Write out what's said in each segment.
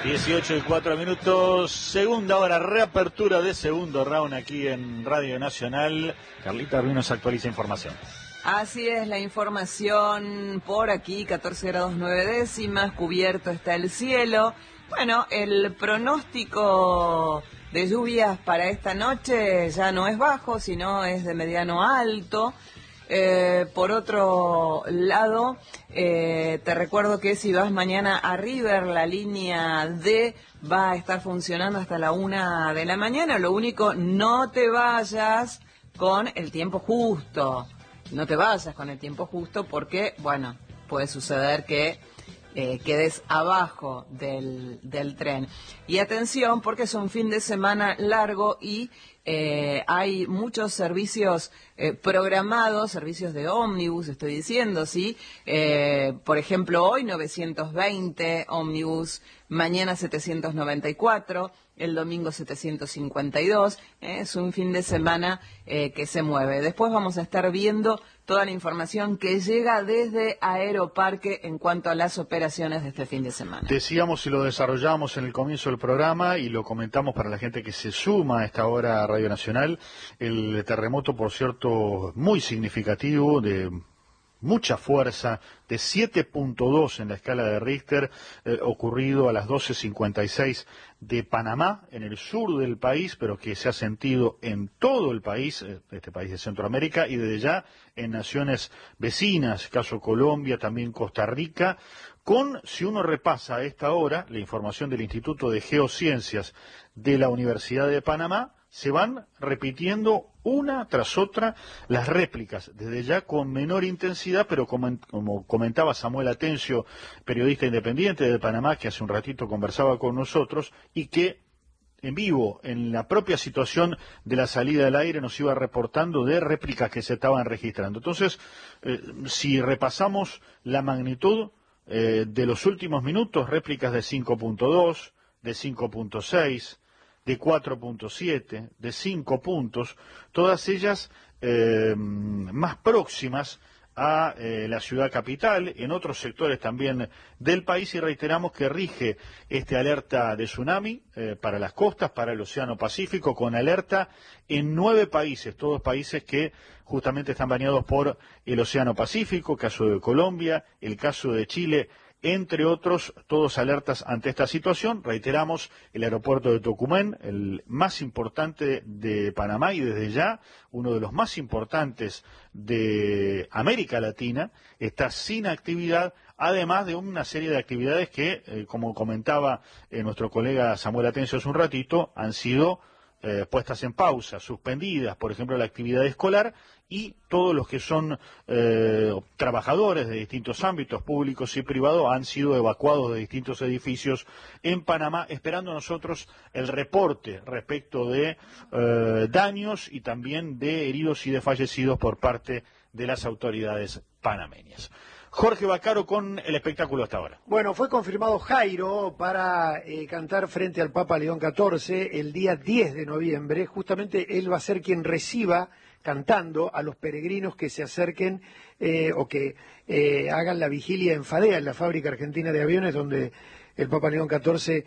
18:04, segunda hora, reapertura de segundo round aquí en Radio Nacional. Carlita Ruiz nos actualiza información. Así es la información por aquí, 14 grados 9 décimas, cubierto está el cielo. Bueno, el pronóstico de lluvias para esta noche ya no es bajo, sino es de mediano a alto. Por otro lado, te recuerdo que si vas mañana a River, la línea D va a estar funcionando hasta la 1 de la mañana. Lo único, no te vayas con el tiempo justo. No te vayas con el tiempo justo porque, bueno, puede suceder que quedes abajo del tren. Y atención, porque es un fin de semana largo y hay muchos servicios programados, servicios de ómnibus, estoy diciendo, ¿sí? Por ejemplo, hoy 920 ómnibus, mañana 794, el domingo 752, es un fin de semana que se mueve. Después vamos a estar viendo toda la información que llega desde Aeroparque en cuanto a las operaciones de este fin de semana. Decíamos y lo desarrollamos en el comienzo del programa y lo comentamos para la gente que se suma a esta hora a Radio Nacional, el terremoto, por cierto, muy significativo, de mucha fuerza, de 7.2 en la escala de Richter, ocurrido a las 12:56 de Panamá, en el sur del país, pero que se ha sentido en todo el país, este país de Centroamérica, y desde ya en naciones vecinas, caso Colombia, también Costa Rica, con, si uno repasa a esta hora, la información del Instituto de Geociencias de la Universidad de Panamá, se van repitiendo una tras otra las réplicas, desde ya con menor intensidad, pero como comentaba Samuel Atencio, periodista independiente de Panamá, que hace un ratito conversaba con nosotros, y que en vivo, en la propia situación de la salida del aire, nos iba reportando de réplicas que se estaban registrando. Entonces, si repasamos la magnitud de los últimos minutos, réplicas de 5.2, de 5.6, de 4.7, de 5 puntos, todas ellas más próximas a la ciudad capital, en otros sectores también del país, y reiteramos que rige este alerta de tsunami para las costas, para el Océano Pacífico, con alerta en 9 países, todos países que justamente están bañados por el Océano Pacífico, caso de Colombia, el caso de Chile, entre otros, todos alertas ante esta situación. Reiteramos, el aeropuerto de Tocumen, el más importante de Panamá y desde ya uno de los más importantes de América Latina, está sin actividad, además de una serie de actividades que, como comentaba nuestro colega Samuel Atencio hace un ratito, han sido puestas en pausa, suspendidas, por ejemplo, la actividad escolar, y todos los que son trabajadores de distintos ámbitos públicos y privados han sido evacuados de distintos edificios en Panamá, esperando nosotros el reporte respecto de daños y también de heridos y de fallecidos por parte de las autoridades panameñas. Jorge Vaccaro con el espectáculo hasta ahora. Bueno, fue confirmado Jairo para cantar frente al Papa León XIV el día 10 de noviembre. Justamente él va a ser quien reciba cantando a los peregrinos que se acerquen o que hagan la vigilia en Fadea, en la fábrica argentina de aviones, donde el Papa León XIV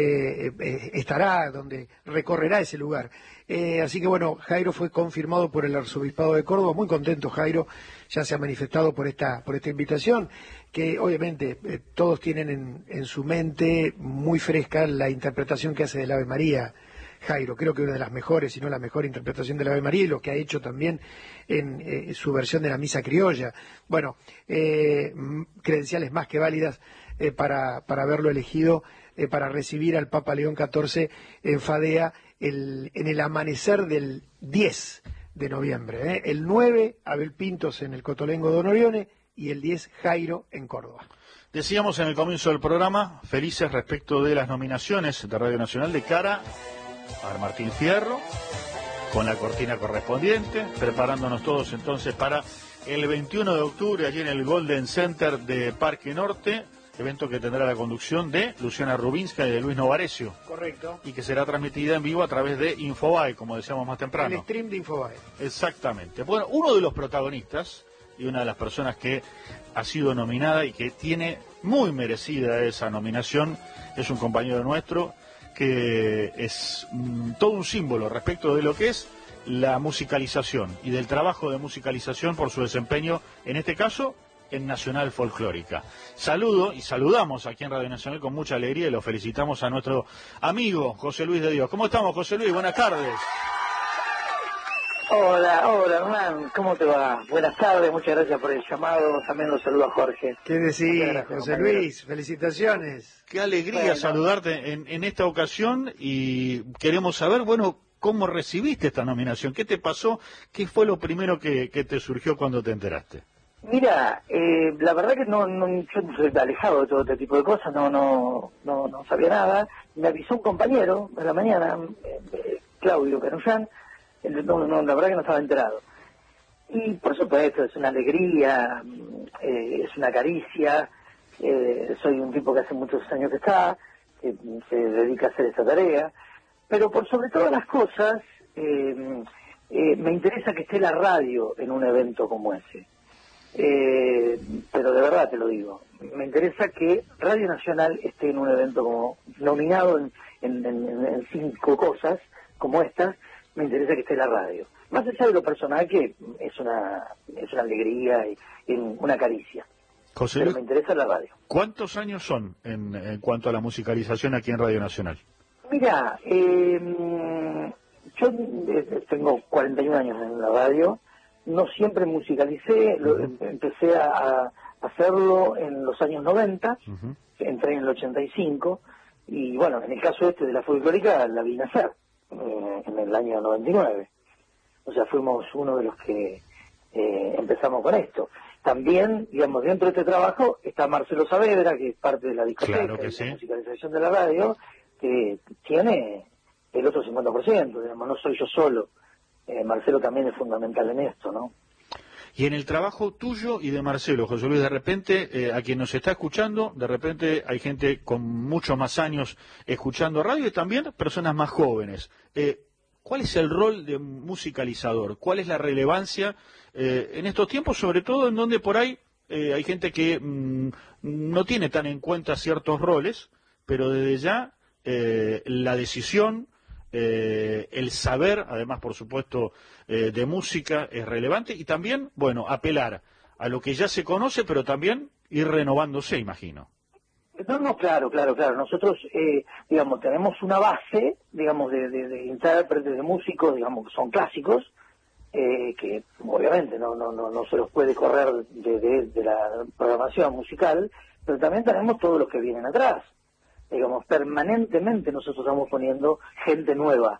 estará, donde recorrerá ese lugar. Así que bueno, Jairo fue confirmado por el Arzobispado de Córdoba, muy contento Jairo, ya se ha manifestado por esta invitación, que obviamente todos tienen en su mente muy fresca la interpretación que hace del Ave María, Jairo. Creo que una de las mejores, si no la mejor interpretación del Ave María, y lo que ha hecho también en su versión de la Misa Criolla. Bueno, credenciales más que válidas para haberlo elegido para recibir al Papa León XIV en Fadea en el amanecer del 10 de noviembre. El 9, Abel Pintos en el Cotolengo de Donorione, y el 10, Jairo en Córdoba. Decíamos en el comienzo del programa, felices respecto de las nominaciones de Radio Nacional de cara a Martín Fierro, con la cortina correspondiente, preparándonos todos entonces para el 21 de octubre, allí en el Golden Center de Parque Norte, evento que tendrá la conducción de Luciana Rubinska y de Luis Novarecio. Correcto. Y que será transmitida en vivo a través de Infobae, como decíamos más temprano. El stream de Infobae. Exactamente. Bueno, uno de los protagonistas, y una de las personas que ha sido nominada y que tiene muy merecida esa nominación es un compañero nuestro que es todo un símbolo respecto de lo que es la musicalización y del trabajo de musicalización por su desempeño, en este caso, en Nacional Folclórica. Saludo y saludamos aquí en Radio Nacional con mucha alegría y lo felicitamos a nuestro amigo José Luis de Dios. ¿Cómo estamos, José Luis? Buenas tardes. Hola, Hernán, ¿cómo te va? Buenas tardes, muchas gracias por el llamado, también los saludo a Jorge. ¿Qué decís, gracias, José compañero. Luis? Felicitaciones. Qué alegría Bueno. saludarte en esta ocasión y queremos saber, bueno, ¿cómo recibiste esta nominación? ¿Qué te pasó? ¿Qué fue lo primero que te surgió cuando te enteraste? Mira, la verdad que yo soy alejado de todo este tipo de cosas, no sabía nada. Me avisó un compañero de la mañana, Claudio Canullán, la verdad que no estaba enterado. Y por supuesto, es una alegría, es una caricia. Soy un tipo que hace muchos años que está, que se dedica a hacer esta tarea. Pero por sobre todas las cosas, me interesa que esté la radio en un evento como ese. Pero de verdad te lo digo, me interesa que Radio Nacional esté en un evento como nominado en 5 cosas como estas. Me interesa que esté la radio, más allá de lo personal, que es una alegría y una caricia. José Pero Luis, me interesa la radio. ¿cuántos años son en cuanto a la musicalización aquí en Radio Nacional? Mira, yo tengo 41 años en la radio. No siempre musicalicé, empecé a hacerlo en los años 90, entré en el 85, y bueno, en el caso este de la folclórica la vi nacer en el año 99. O sea, fuimos uno de los que empezamos con esto. También, digamos, dentro de este trabajo está Marcelo Saavedra, que es parte de la discoteca, Claro que de sí. la musicalización de la radio, que tiene el otro 50%, digamos, no soy yo solo. Marcelo también es fundamental en esto, ¿no? Y en el trabajo tuyo y de Marcelo, José Luis, de repente, a quien nos está escuchando, de repente hay gente con muchos más años escuchando radio y también personas más jóvenes. ¿Cuál es el rol de musicalizador? ¿Cuál es la relevancia en estos tiempos, sobre todo en donde por ahí hay gente que no tiene tan en cuenta ciertos roles, pero desde ya la decisión, el saber, además, por supuesto, de música es relevante y también, bueno, apelar a lo que ya se conoce, pero también ir renovándose, imagino. No, claro. Nosotros, digamos, tenemos una base, digamos, de intérpretes, de músicos, digamos, que son clásicos, que obviamente no se los puede correr de la programación musical, pero también tenemos todos los que vienen atrás. Digamos, permanentemente nosotros estamos poniendo gente nueva.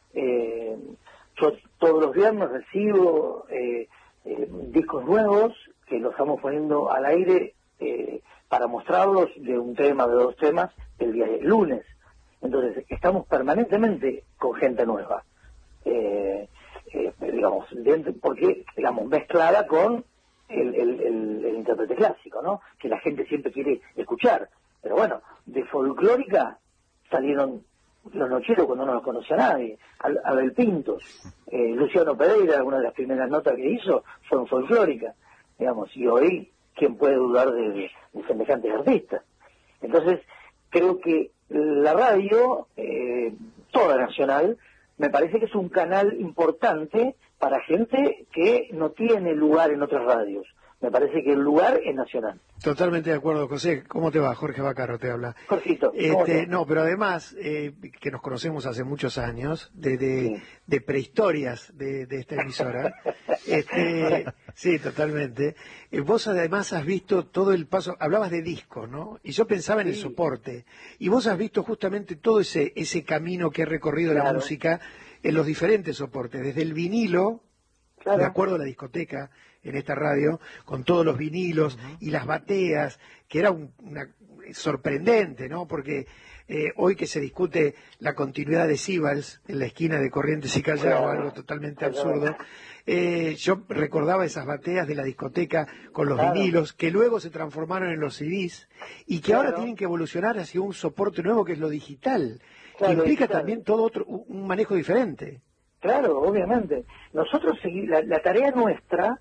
Yo todos los viernes recibo discos nuevos que los estamos poniendo al aire para mostrarlos de un tema, de 2 temas, el día del lunes. Entonces, estamos permanentemente con gente nueva. Digamos, porque, digamos, mezclada con el intérprete clásico, ¿no? Que la gente siempre quiere escuchar. Pero bueno, de folclórica salieron los Nocheros cuando no los conocía nadie, Abel Pintos, Luciano Pereira, una de las primeras notas que hizo fue en folclórica, digamos, y hoy, ¿quién puede dudar de semejantes artistas? Entonces, creo que la radio, toda nacional, me parece que es un canal importante para gente que no tiene lugar en otras radios. Me parece que el lugar es nacional. Totalmente de acuerdo, José. ¿Cómo te va? Jorge Bacaro te habla. Jorgito, ¿cómo te va? No, pero además, que nos conocemos hace muchos años, Sí. de prehistorias de esta emisora. Sí, totalmente. Vos además has visto todo el paso, hablabas de discos, ¿no? Y yo pensaba en el Sí. soporte. Y vos has visto justamente todo ese camino que ha recorrido la Claro. música en los diferentes soportes, desde el vinilo, Claro. de acuerdo a la discoteca en esta radio, con todos los vinilos y las bateas, que era sorprendente, ¿no? Porque hoy que se discute la continuidad de Sibals en la esquina de Corrientes y Callao, Claro. algo totalmente Claro. absurdo, yo recordaba esas bateas de la discoteca con los Claro. vinilos, que luego se transformaron en los CDs, y que ahora Claro. tienen que evolucionar hacia un soporte nuevo que es lo digital, que Claro, implica digital. también todo un manejo diferente. Claro, obviamente. Nosotros la tarea nuestra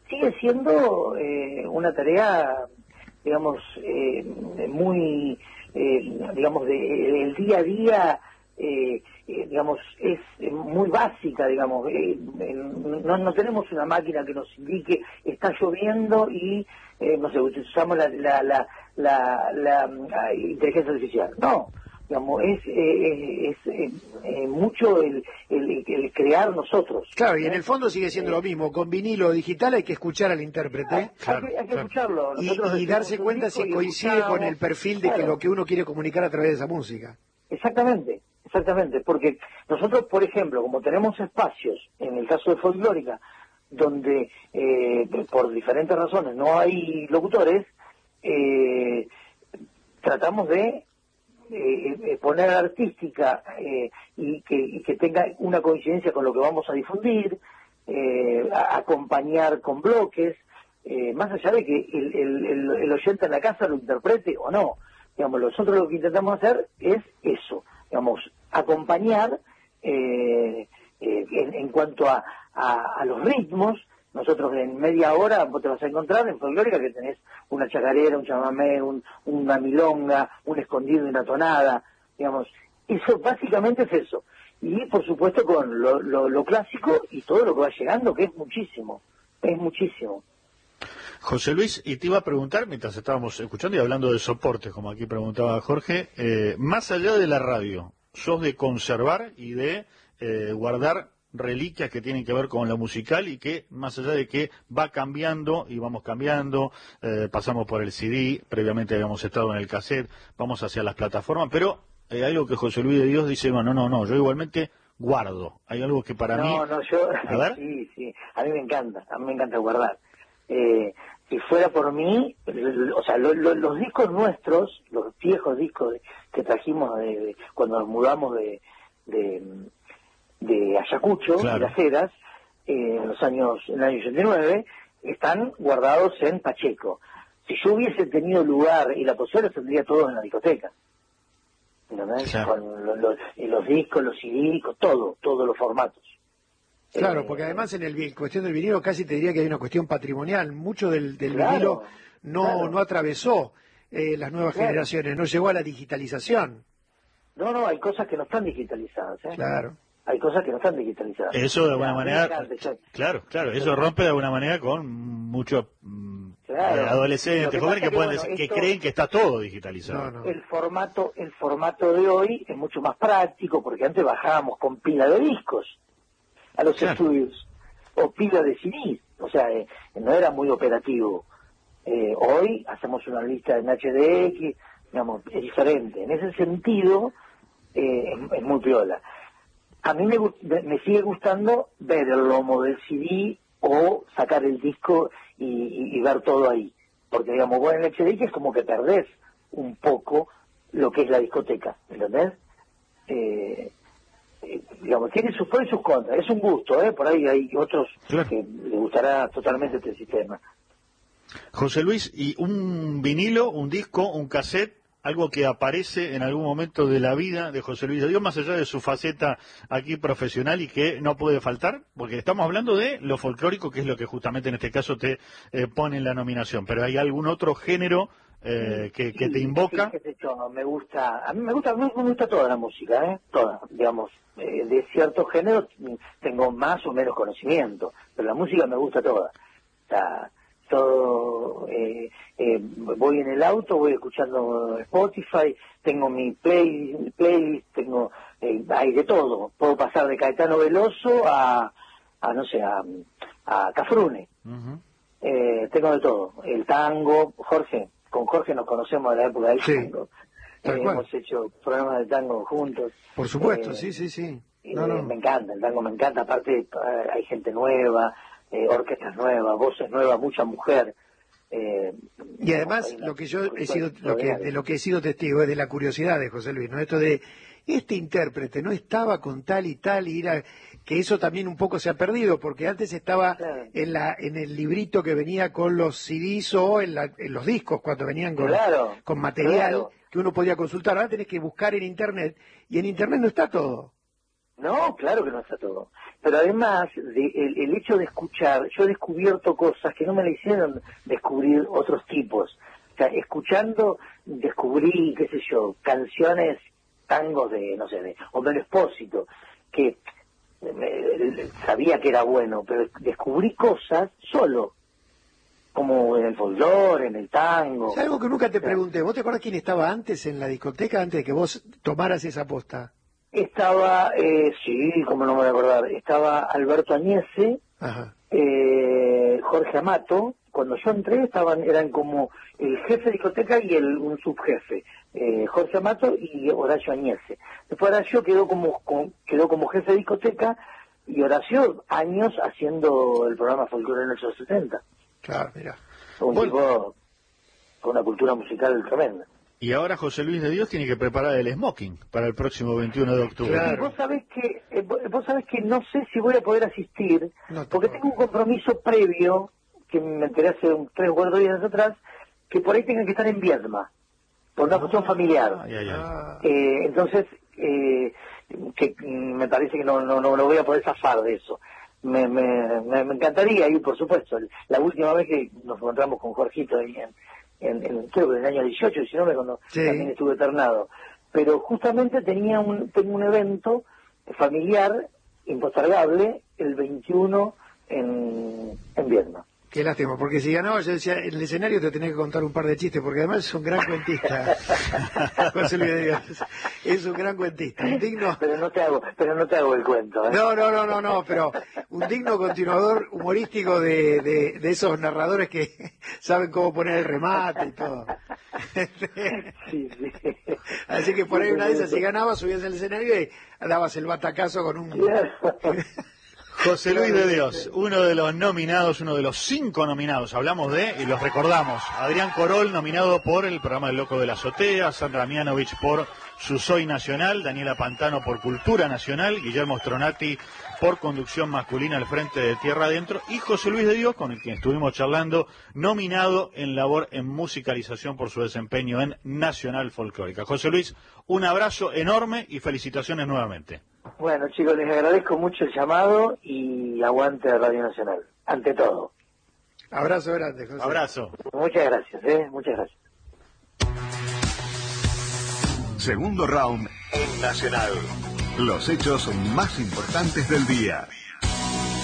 sigue siendo una tarea, digamos, muy, digamos, el día a día, digamos, es muy básica, digamos. No tenemos una máquina que nos indique está lloviendo y, no sé, usamos la inteligencia artificial. No, digamos, es mucho el crear nosotros. Claro, y en el fondo sigue siendo lo mismo. Con vinilo digital hay que escuchar al intérprete. Hay que escucharlo. Y darse cuenta si coincide con el perfil de que lo que uno quiere comunicar a través de esa música. Exactamente, porque nosotros, por ejemplo, como tenemos espacios, en el caso de Folclórica, donde por diferentes razones no hay locutores, tratamos de poner artística y que tenga una coincidencia con lo que vamos a difundir, acompañar con bloques, más allá de que el oyente en la casa lo interprete o no. Digamos, nosotros lo que intentamos hacer es eso, digamos, acompañar en cuanto a los ritmos. Nosotros en media hora vos te vas a encontrar en Folclórica que tenés una chacarera, un chamamé, una milonga, un escondido y una tonada, digamos. Eso básicamente es eso. Y por supuesto con lo clásico y todo lo que va llegando, que es muchísimo. José Luis, y te iba a preguntar, mientras estábamos escuchando y hablando de soportes, como aquí preguntaba Jorge, más allá de la radio, ¿sos de conservar y de guardar reliquias que tienen que ver con lo musical y que, más allá de que va cambiando y vamos cambiando, pasamos por el CD, previamente habíamos estado en el cassette, vamos hacia las plataformas, pero hay algo que José Luis de Dios dice, bueno, no, yo igualmente guardo, hay algo que para mí... Yo... A ver. Sí, a mí me encanta guardar. Si fuera por mí, o sea, los discos nuestros, los viejos discos que trajimos cuando nos mudamos de Ayacucho, claro, y Las Heras, en el año 89, están guardados en Pacheco. Si yo hubiese tenido lugar y la posibilidad, los tendría todos en la discoteca. ¿Entendés? Claro. Con los discos, los CD, todos los formatos. Claro, porque además en cuestión del vinilo casi te diría que hay una cuestión patrimonial. Mucho del Claro, vinilo no atravesó las nuevas generaciones, no llegó a la digitalización. No, hay cosas que no están digitalizadas. Claro. Hay cosas que no están digitalizadas. Eso de alguna manera, claro, eso rompe de alguna manera con muchos adolescentes, jóvenes que creen que está todo digitalizado. No. El formato de hoy es mucho más práctico, porque antes bajábamos con pila de discos a los estudios, o pila de CDs, o sea, no era muy operativo. Hoy hacemos una lista en HDX, digamos, es diferente. En ese sentido, es muy piola. A mí me sigue gustando ver el lomo del CD o sacar el disco y ver todo ahí. Porque, digamos, vos en el HDX es como que perdés un poco lo que es la discoteca, ¿entendés? Digamos, tiene sus pros y sus contras. Es un gusto, por ahí hay otros que les gustará totalmente este sistema. José Luis, ¿y un vinilo, un disco, un cassette, algo que aparece en algún momento de la vida de José Luis de Dios, más allá de su faceta aquí profesional y que no puede faltar? Porque estamos hablando de lo folclórico, que es lo que justamente en este caso te pone en la nominación, pero ¿hay algún otro género que te invoca? Sí, a mí me gusta toda la música, toda, digamos, de ciertos géneros tengo más o menos conocimiento, pero la música me gusta toda. O sea, todo, voy en el auto, voy escuchando Spotify, tengo mi playlist, tengo, hay de todo. Puedo pasar de Caetano Veloso a Cafrune. Uh-huh. Tengo de todo. El tango, con Jorge nos conocemos de la época del tango. Hemos hecho programas de tango juntos. Por supuesto, sí. Me encanta, el tango me encanta. Aparte, hay gente nueva, orquestas nuevas, voces nuevas, mucha mujer. Y además, lo que yo he sido, de lo que he sido testigo es de la curiosidad de José Luis, ¿no? Esto de este intérprete no estaba con tal y tal, que eso también un poco se ha perdido, porque antes estaba en el librito que venía con los CDs o en los discos cuando venían con material que uno podía consultar. Ahora tenés que buscar en internet y en internet no está todo. No, claro que no está todo. Pero además, el hecho de escuchar, yo he descubierto cosas que no me le hicieron descubrir otros tipos. O sea, escuchando, descubrí, qué sé yo, canciones, tangos de, no sé, de Homero Expósito, que sabía que era bueno, pero descubrí cosas solo, como en el folclore, en el tango. Es algo que nunca te pregunté. ¿Vos te acuerdas quién estaba antes en la discoteca, antes de que vos tomaras esa posta? Estaba, sí, como no me voy a acordar, estaba Alberto Añese, Ajá. Jorge Amato. Cuando yo entré eran como el jefe de discoteca y un subjefe, Jorge Amato y Horacio Añese. Después Horacio quedó como jefe de discoteca y Horacio años haciendo el programa Folclore en los 70. Claro, mira. Un tipo con una cultura musical tremenda. Y ahora José Luis de Dios tiene que preparar el smoking para el próximo 21 de octubre. Claro. Vos sabés que no sé si voy a poder asistir, No porque tengo un compromiso previo, que me enteré hace 3 o 4 días atrás, que por ahí tengo que estar en Viedma, por una cuestión familiar. Ay, ay, ay. Entonces, que me parece que no voy a poder zafar de eso. Me encantaría ir, por supuesto. La última vez que nos encontramos con Jorgito ahí creo que en el año 18, 19, cuando también estuve internado. Pero justamente tengo un evento familiar impostergable el 21 en Viedma. Qué lástima, porque si ganabas, yo decía, en el escenario te tenés que contar un par de chistes, porque además es un gran cuentista. José Luis de Dios. Es un gran cuentista, un digno... Pero no te hago el cuento, ¿eh? No, pero un digno continuador humorístico de esos narradores que saben cómo poner el remate y todo. Sí. Así que por ahí una de esas, si ganabas, subías al escenario y dabas el batacazo con un... José Luis de Dios, uno de los nominados, uno de los 5 nominados, hablamos y los recordamos. Adrián Corol, nominado por el programa El Loco de la Azotea, Sandra Mianovich por Su Soy Nacional, Daniela Pantano por Cultura Nacional, Guillermo Stronati por Conducción Masculina al Frente de Tierra Adentro, y José Luis de Dios, con el que estuvimos charlando, nominado en labor en musicalización por su desempeño en Nacional Folclórica. José Luis, un abrazo enorme y felicitaciones nuevamente. Bueno, chicos, les agradezco mucho el llamado y aguante a Radio Nacional, ante todo. Abrazo grande, José. Abrazo. Muchas gracias, muchas gracias. Segundo round en Nacional. Los hechos más importantes del día.